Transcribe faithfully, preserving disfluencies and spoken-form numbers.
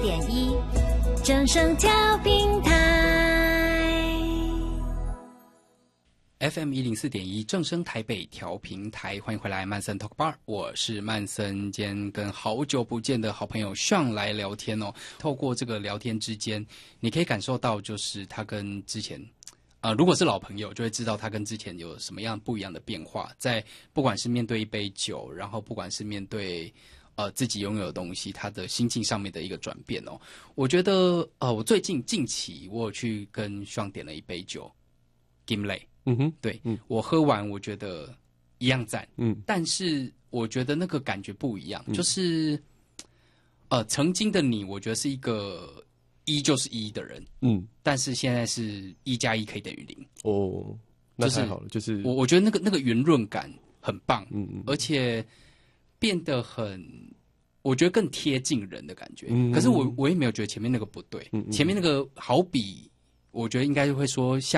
点一，正声调频台 F M 一零四点一正声台北调频台，欢迎回来曼森 Talk Bar， 我是曼森，今天跟好久不见的好朋友 Sean 来聊天哦。透过这个聊天之间，你可以感受到，就是他跟之前。呃，如果是老朋友，就会知道他跟之前有什么样不一样的变化，在不管是面对一杯酒，然后不管是面对呃自己拥有的东西，他的心境上面的一个转变哦。我觉得呃，我最近近期我有去跟Sean点了一杯酒 ，Gimlet， 嗯哼， 对， 嗯， 我喝完我觉得一样赞， 嗯， 但是我觉得那个感觉不一样， 嗯、 就是呃，曾经的你，我觉得是一个。一就是一的人，嗯，但是现在是一加一可以等于零哦，那太好了，就是、就是、 我我觉得那个那个圆润感很棒， 嗯嗯， 而且变得很，我觉得更贴近人的感觉。嗯，可是我我也没有觉得前面那个不对，嗯嗯，前面那个好比我觉得应该会说像。